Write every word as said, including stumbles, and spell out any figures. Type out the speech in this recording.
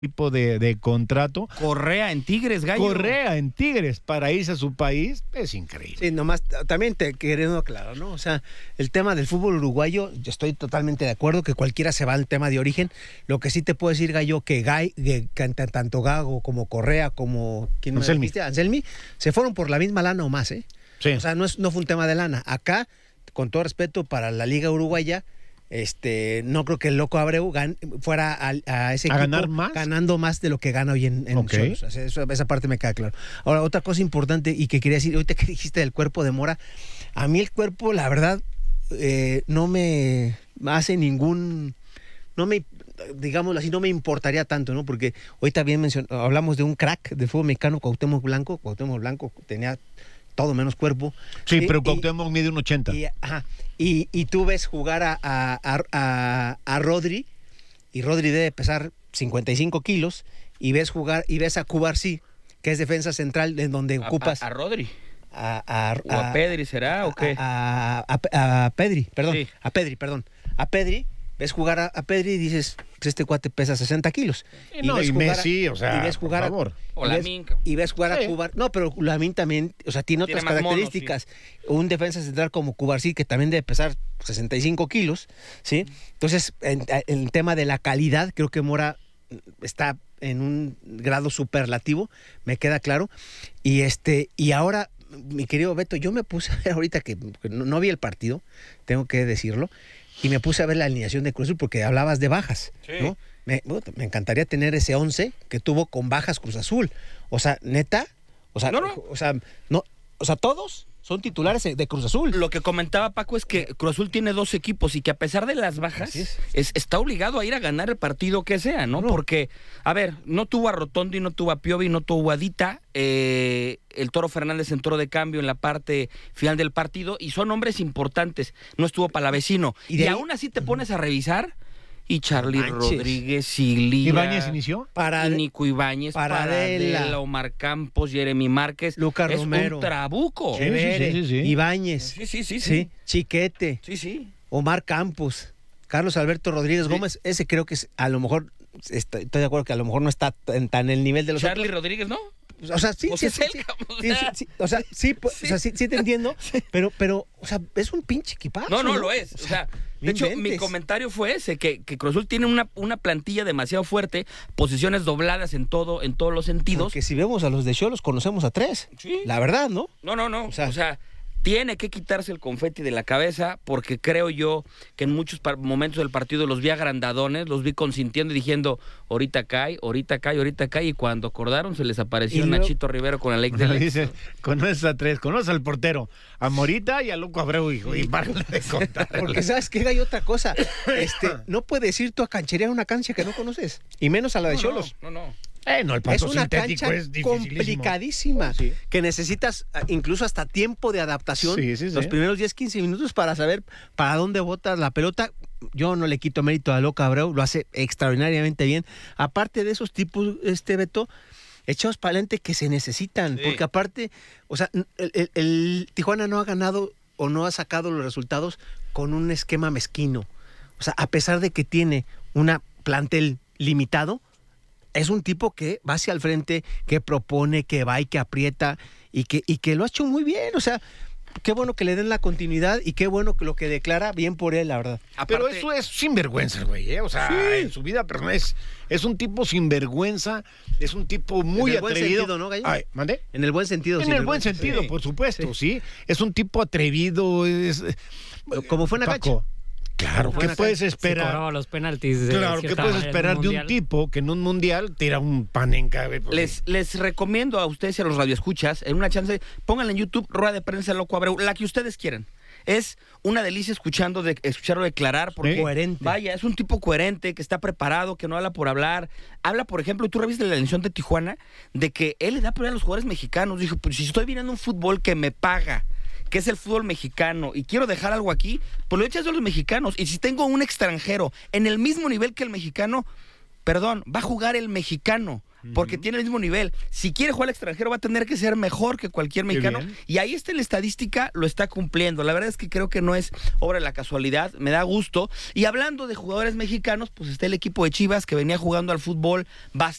tipo de, de contrato. Correa en Tigres, Gallo. Correa en Tigres para irse a su país es increíble. Sí, nomás también te queriendo aclarar, ¿no? O sea, el tema del fútbol uruguayo, yo estoy totalmente de acuerdo que cualquiera se va al tema de origen. Lo que sí te puedo decir, Gallo, que, Gay, que, que tanto Gago como Correa como ¿quién me Anselmi. dijiste? Anselmi se fueron por la misma lana o más, ¿eh? Sí. O sea, no, es, no fue un tema de lana. Acá, con todo respeto para la Liga Uruguaya, Este, no creo que el Loco Abreu gan, fuera a, a ese ¿A equipo ganar más? ganando más de lo que gana hoy en, en Okay. Xolos. O sea, eso, esa parte me queda claro. Ahora, otra cosa importante y que quería decir, ahorita que dijiste del cuerpo de Mora, a mí el cuerpo, la verdad, eh, no me hace ningún, no me, digámoslo así, no me importaría tanto, ¿no? Porque ahorita bien mencionó, hablamos de un crack del fútbol mexicano, Cuauhtémoc Blanco. Cuauhtémoc Blanco tenía todo menos cuerpo. Sí, y, pero Cuauhtémoc mide un ochenta. Y, ajá, y, y tú ves jugar a, a, a, a Rodri, y Rodri debe pesar cincuenta y cinco kilos, y ves jugar, y ves a Cubarsí, que es defensa central, en donde A, ocupas... a, a Rodri. A, a, ¿O a, a Pedri será o qué? A, a, a, a Pedri, perdón. Sí. A Pedri, perdón. A Pedri, ves jugar a, a Pedri y dices, pues este cuate pesa sesenta kilos. Y no, ves y jugar Messi, a, o sea, y ves jugar por a- favor. O y ves- Lamine. Y ves jugar Sí. a Cubar. No, pero Lamine también, o sea, tiene Tiene otras más monos, características. Un defensa central como Cubarsí, que también debe pesar sesenta y cinco kilos, ¿sí? Entonces, en, en el tema de la calidad, creo que Mora está en un grado superlativo, me queda claro. Y este, y ahora, mi querido Beto, yo me puse a ver ahorita que, que no, no vi el partido, tengo que decirlo, y me puse a ver la alineación de Cruz Azul porque hablabas de bajas, Sí. ¿no? Me, bueno, me encantaría tener ese once que tuvo con bajas Cruz Azul. O sea, neta, o sea, No, no. o sea, no, o sea, todos son titulares de Cruz Azul. Lo que comentaba Paco es que Cruz Azul tiene dos equipos y que a pesar de las bajas, Así es. es- está obligado a ir a ganar el partido que sea, ¿no? No. Porque, a ver, no tuvo a Rotondi, no tuvo a Piovi, no tuvo a Dita, eh, el Toro Fernández entró de cambio en la parte final del partido y son hombres importantes, no estuvo Palavecino. Y Y, de ahí- aún así te pones a revisar y Charlie Manches. Rodríguez, Ilia, ¿Ibáñez inició? Para y Nico Ibáñez, Paradela. Paradela, Omar Campos, Jeremy Márquez. Lucas es Romero. un trabuco. Sí, Chevere, sí, sí, sí. Ibáñez, Sí, sí, sí, sí, sí. Chiquete, Sí, sí. Omar Campos, Carlos Alberto Rodríguez Sí. Gómez, ese creo que es, a lo mejor, estoy, estoy de acuerdo que a lo mejor no está tan, tan el nivel de los Charlie otros. Rodríguez, ¿no? O sea, sí, Pues sí, es sí, él, sí, cabrón, o sí, sea. sí, sí, o sea, sí, pues, Sí. o sea, sí, sí te entiendo, pero, pero, o sea, es un pinche equipazo. No, no, lo es. O sea, no de hecho, mi inventes. comentario fue ese, que, que Cruz Azul tiene una, una plantilla demasiado fuerte, posiciones dobladas en todo, en todos los sentidos. Porque si vemos a los de Xolos, conocemos a tres. Sí. La verdad, ¿no? No, no, no. O O sea- sea, tiene que quitarse el confeti de la cabeza, porque creo yo que en muchos par- momentos del partido los vi agrandadones, los vi consintiendo y diciendo, ahorita cae, ahorita cae, ahorita cae, y cuando acordaron se les apareció Y luego- Nachito Rivero con la ley Le del ex. dices, conoces a tres, conoces al portero, a Morita y a Loco Abreu, hijo, y para de contar. Porque sabes que hay otra cosa. Este, no puedes ir tú a cancherear una cancha que no conoces. Y menos a la de No, Xolos. no, no, no. Eh, no, el Es pasto una sintético cancha es dificilísimo. complicadísima, Sí. que necesitas ah, incluso hasta tiempo de adaptación, Sí, sí, sí. los primeros diez, quince minutos para saber para dónde botas la pelota. Yo no le quito mérito a Loca Abreu, lo hace extraordinariamente bien. Aparte de esos tipos, este Beto, echados para adelante que se necesitan, Sí. porque aparte, o sea, el, el- el Tijuana no ha ganado o no ha sacado los resultados con un esquema mezquino. O sea, a pesar de que tiene una plantel limitado, es un tipo que va hacia el frente, que propone, que va y que aprieta y que, y que lo ha hecho muy bien. O sea, qué bueno que le den la continuidad y qué bueno que lo que declara, bien por él, la verdad. Pero Aparte- eso es sinvergüenza, güey, ¿eh? O sea, en su vida personal es, es un tipo sinvergüenza, es un tipo muy En el buen atrevido. sentido, ¿no, Gallo? Ay, ¿mande? En el buen sentido. En sí, el buen ¿verdad? sentido, Sí. por supuesto, sí. Es un tipo atrevido, es... Como fue Nacacho. Paco, claro, Como ¿qué fue puedes Se esperar? cobraba los penaltis. de Claro, ¿qué cierta puedes manera en esperar un de un mundial. tipo que en un mundial tira un panenca? güey? Pues, Les, les recomiendo a ustedes y a los radioescuchas, en una chance, pónganle en YouTube rueda de prensa Loco Abreu, la que ustedes quieran. Es una delicia escuchando de, escucharlo declarar, porque Sí. Coherente. vaya, es un tipo coherente, que está preparado, que no habla por hablar. Habla, por ejemplo, y tú revisas la alineación de Tijuana, de que él le da prioridad a los jugadores mexicanos. Dijo, pues si estoy viendo un fútbol que me paga, que es el fútbol mexicano, y quiero dejar algo aquí, pues lo echas a los mexicanos. Y si tengo un extranjero en el mismo nivel que el mexicano, perdón, va a jugar el mexicano. porque tiene el mismo nivel. Si quiere jugar al extranjero va a tener que ser mejor que cualquier mexicano. bien. Y ahí está en la estadística, lo está cumpliendo. La verdad es que creo que no es obra de la casualidad, me da gusto. Y hablando de jugadores mexicanos, pues está el equipo de Chivas que venía jugando al fútbol bastante